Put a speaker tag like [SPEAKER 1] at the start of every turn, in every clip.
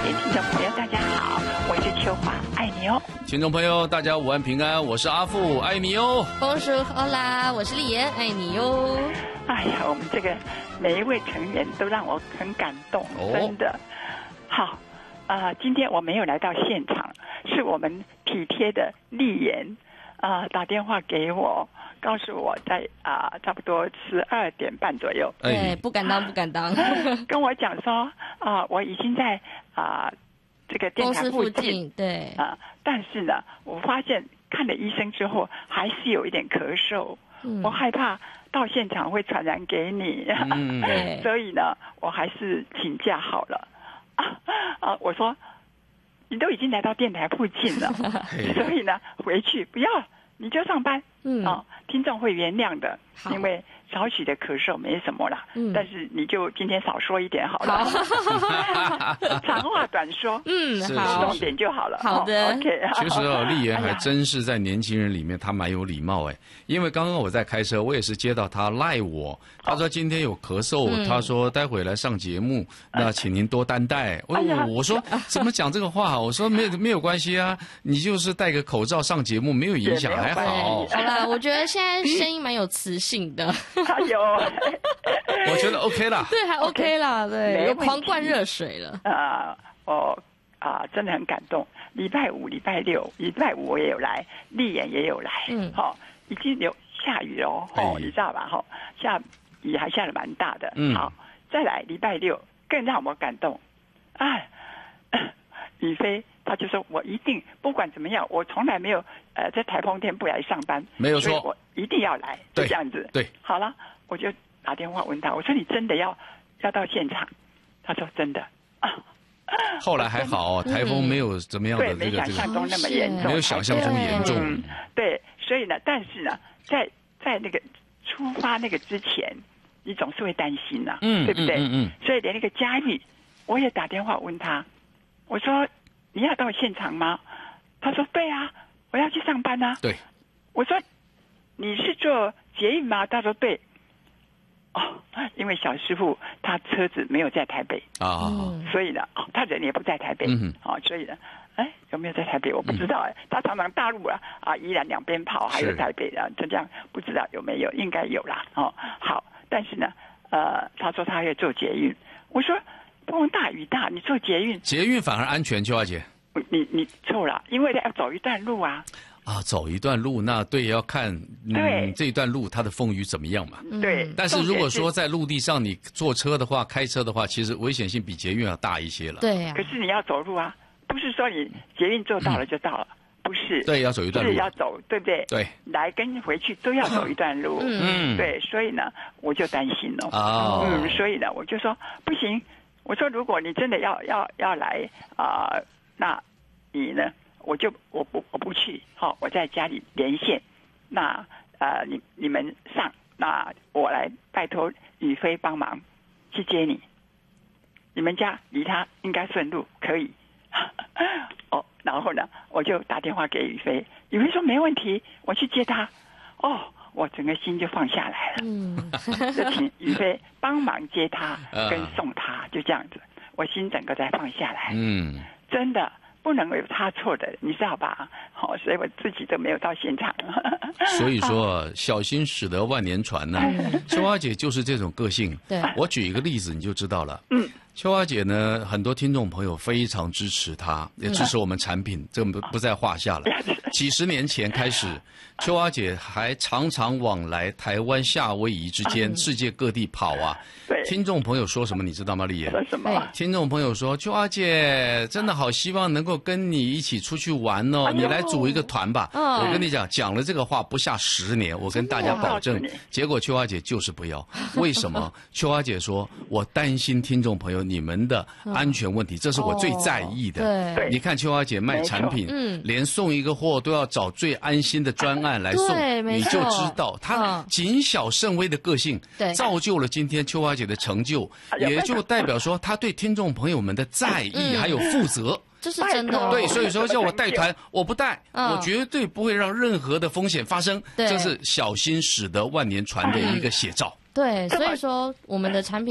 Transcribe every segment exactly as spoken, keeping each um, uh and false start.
[SPEAKER 1] 姐听众朋友大家好，我是秋华，爱你哦。
[SPEAKER 2] 听众朋友大家午安平安，我是阿富，爱你哦。
[SPEAKER 3] 公叔好啦，我是丽妍，爱你哟。
[SPEAKER 1] 哎呀，我们这个每一位成员都让我很感动，
[SPEAKER 2] 哦、
[SPEAKER 1] 真的。好，啊、呃，今天我没有来到现场，是我们体贴的丽妍啊、呃、打电话给我，告诉我在啊、呃、差不多十二点半左右，
[SPEAKER 3] 对，不敢当不敢当，
[SPEAKER 1] 跟我讲说啊、呃、我已经在啊、呃、这个电台附近，
[SPEAKER 3] 对
[SPEAKER 1] 啊、呃，但是呢，我发现看了医生之后还是有一点咳嗽，嗯、我害怕到现场会传染给你，
[SPEAKER 2] 嗯、
[SPEAKER 1] 所以呢，我还是请假好了。啊啊！我说你都已经来到电台附近了，所以呢，回去不要你就上班，嗯啊，听众会原谅的，因为少许的咳嗽没什么啦，嗯，但是你就今天少说一点好了，好长话短说，
[SPEAKER 3] 嗯，好，
[SPEAKER 1] 重点就好了。
[SPEAKER 3] 好的
[SPEAKER 1] ，OK。
[SPEAKER 2] 其实哦，丽妍还真是在年轻人里面，她蛮有礼貌哎。因为刚刚我在开车，我也是接到她赖我，她说今天有咳嗽，
[SPEAKER 3] 嗯、
[SPEAKER 2] 她说待会来上节目，那请您多担待。我、哎、我说怎么讲这个话？我说没有没有关系啊，你就是戴个口罩上节目没有影响，还好。
[SPEAKER 3] 好啦，我觉得现在声音蛮有磁性的。
[SPEAKER 1] 哎呦，
[SPEAKER 2] 我觉得 OK 啦，
[SPEAKER 3] 对，还 OK 啦，对，有狂灌热水了。
[SPEAKER 1] 啊、呃，我啊、呃，真的很感动。礼拜五、礼拜六、礼拜五我也有来，丽妍也有来，嗯，好、哦，已经有下雨了，哦，你知道吧？哈、哦，下雨还下得蛮大的。
[SPEAKER 2] 嗯，
[SPEAKER 1] 好，再来礼拜六更让我感动，哎，宇飞他就说我一定不管怎么样，我从来没有呃在台风天不来上班，
[SPEAKER 2] 没有错，
[SPEAKER 1] 我一定要来，就这样子。
[SPEAKER 2] 对，
[SPEAKER 1] 好了，我就打电话问他，我说你真的要要到现场？他说真的啊。
[SPEAKER 2] 后来还好，台风没有怎么样的这个，
[SPEAKER 1] 对，没想象中那么严重，
[SPEAKER 2] 没有想象中严重。
[SPEAKER 1] 嗯、对，所以呢，但是呢，在在那个出发那个之前，你总是会担心呐、啊，
[SPEAKER 2] 嗯，
[SPEAKER 1] 对不对？
[SPEAKER 2] 嗯 嗯, 嗯。
[SPEAKER 1] 所以连那个嘉玉，我也打电话问他，我说你要到现场吗？他说对啊，我要去上班啊。
[SPEAKER 2] 对。
[SPEAKER 1] 我说你是坐捷运吗？他说对。哦，因为小师傅他车子没有在台北
[SPEAKER 2] 啊、
[SPEAKER 1] 嗯，所以呢，哦，他人也不在台北，嗯，哦，所以呢，哎，有没有在台北我不知道哎、嗯，他常常大陆啊啊依然两边跑，还有台北的，就这样不知道有没有，应该有啦，哦，好，但是呢，呃，他说他要坐捷运，我说风大雨大，你坐捷运，
[SPEAKER 2] 捷运反而安全，秋华姐，
[SPEAKER 1] 你你错了，因为要走一段路啊。
[SPEAKER 2] 啊，走一段路，那对要看嗯这一段路它的风雨怎么样嘛。
[SPEAKER 1] 对。
[SPEAKER 2] 但是如果说在陆地上你坐车的话，开车的话，其实危险性比捷运要大一些了。
[SPEAKER 3] 对呀、啊。
[SPEAKER 1] 可是你要走路啊，不是说你捷运坐到了就到了，嗯、不是。
[SPEAKER 2] 对，要走一段路。
[SPEAKER 1] 是要走，对不对？
[SPEAKER 2] 对。
[SPEAKER 1] 来跟回去都要走一段路。
[SPEAKER 2] 嗯。
[SPEAKER 1] 对，所以呢，我就担心了。
[SPEAKER 2] 哦。
[SPEAKER 1] 嗯，所以呢，我就说不行。我说如果你真的要要要来啊、呃，那你呢？我就我不我不去，好、哦，我在家里连线。那呃，你你们上，那我来拜托宇飞帮忙去接你。你们家离他应该顺路，可以。哦，然后呢，我就打电话给宇飞，宇飞说没问题，我去接他。哦，我整个心就放下来了。嗯，就请宇飞帮忙接他跟送他，就这样子，我心整个再放下来。
[SPEAKER 2] 嗯，
[SPEAKER 1] 真的。不能有差错的，你知道吧？好、哦，所以我自己都没有到现场。
[SPEAKER 2] 所以说，小心驶得万年船呢、啊。秋华姐就是这种个性。
[SPEAKER 3] 对，
[SPEAKER 2] 我举一个例子你就知道了。
[SPEAKER 1] 嗯，
[SPEAKER 2] 秋华姐呢，很多听众朋友非常支持她，也支持我们产品，这个不不在话下了。几十年前开始，秋华姐还常常往来台湾、夏威夷之间，世界各地跑啊。
[SPEAKER 1] 对，
[SPEAKER 2] 听众朋友说什么你知道吗？丽妍
[SPEAKER 1] 说什么？
[SPEAKER 2] 听众朋友说，秋华姐真的好希望能够跟你一起出去玩哦，哎、你来组一个团吧。哦、我跟你讲，讲了这个话不下十年，我跟大家保证。结果秋华姐就是不要，为什么？秋华姐说，我担心听众朋友你们的安全问题，这是我最在意的。
[SPEAKER 3] 哦、
[SPEAKER 1] 对，
[SPEAKER 2] 你看秋华姐卖产品，嗯，连送一个货都要找最安心的专案来送，你就知道她谨小慎微的个性，
[SPEAKER 3] 对，
[SPEAKER 2] 造就了今天秋华姐的成就，也就代表说她对听众朋友们的在意还有负责。
[SPEAKER 3] 这是真的、哦，
[SPEAKER 2] 对，所以说叫我带团，我不带，嗯、我绝对不会让任何的风险发生。这是小心驶得万年船的一个写照。
[SPEAKER 3] 对，所以说我们的产品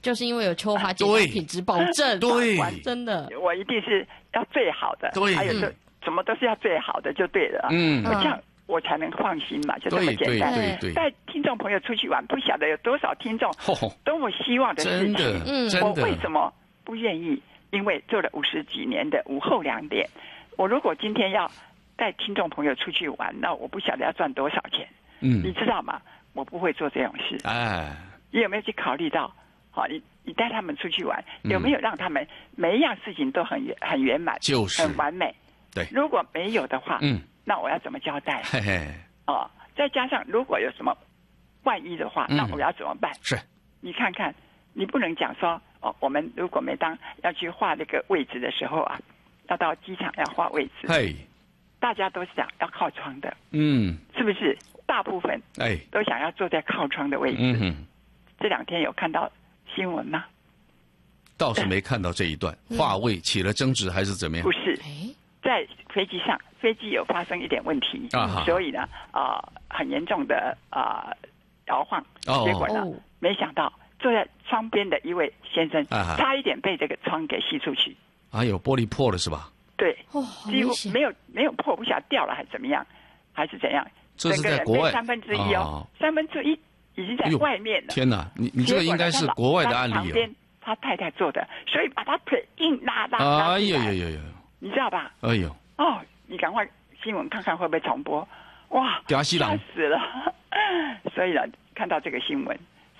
[SPEAKER 3] 就是因为有秋华姐
[SPEAKER 2] 对
[SPEAKER 3] 品质保证，
[SPEAKER 2] 对，
[SPEAKER 3] 真的，
[SPEAKER 1] 我一定是要最好的，
[SPEAKER 2] 对，
[SPEAKER 1] 还有就什么都是要最好的就对了，
[SPEAKER 2] 嗯，
[SPEAKER 1] 这样我才能放心嘛，就这么简单。
[SPEAKER 2] 对对对，
[SPEAKER 1] 带听众朋友出去玩，不晓得有多少听众都有希望的事情，
[SPEAKER 2] 真的，嗯，真的，
[SPEAKER 1] 我为什么不愿意？因为做了五十几年的午后两点，我如果今天要带听众朋友出去玩，那我不晓得要赚多少钱，
[SPEAKER 2] 嗯，
[SPEAKER 1] 你知道吗？我不会做这种事。
[SPEAKER 2] 哎，
[SPEAKER 1] 你有没有去考虑到？好，你你带他们出去玩，有没有让他们每一样事情都很很圆满，
[SPEAKER 2] 就是
[SPEAKER 1] 很完美？
[SPEAKER 2] 对，
[SPEAKER 1] 如果没有的话，
[SPEAKER 2] 嗯，
[SPEAKER 1] 那我要怎么交代？
[SPEAKER 2] 嘿嘿，
[SPEAKER 1] 哦，再加上如果有什么万一的话，那我要怎么办？
[SPEAKER 2] 是，
[SPEAKER 1] 你看看，你不能讲说哦，我们如果每当要去画那个位置的时候啊，要到机场要画位置，
[SPEAKER 2] 嘿，
[SPEAKER 1] 大家都想要靠窗的，
[SPEAKER 2] 嗯，
[SPEAKER 1] 是不是？大部分
[SPEAKER 2] 哎
[SPEAKER 1] 都想要坐在靠窗的位置。
[SPEAKER 2] 嗯哼，
[SPEAKER 1] 这两天有看到新闻吗？
[SPEAKER 2] 倒是没看到这一段，划位起了争执还是怎么样？
[SPEAKER 1] 不是，在飞机上，飞机有发生一点问题，
[SPEAKER 2] 啊、
[SPEAKER 1] 所以呢，啊、呃，很严重的啊、呃、摇晃，
[SPEAKER 2] 哦、
[SPEAKER 1] 结果呢，哦、没想到坐在窗边的一位先生，
[SPEAKER 2] 啊、
[SPEAKER 1] 差一点被这个窗给吸出去。
[SPEAKER 2] 啊，有玻璃破了是吧？
[SPEAKER 1] 对，
[SPEAKER 3] 哦，
[SPEAKER 1] 几乎没有没有破，不晓得掉了还是怎么样，还是怎样？
[SPEAKER 2] 这是在国外，
[SPEAKER 1] 三分之一哦，三分之一已经在外面了。
[SPEAKER 2] 天哪，你你这个应该是国外的案例哦。
[SPEAKER 1] 旁边他太太做的，所以把他腿硬拉拉拉。
[SPEAKER 2] 哎呦呦呦呦！
[SPEAKER 1] 你知道吧？
[SPEAKER 2] 哎呦！
[SPEAKER 1] 哦，你赶快新闻看看会不会重播？哇，
[SPEAKER 2] 吓死人！
[SPEAKER 1] 死了！所以呢，看到这个新闻，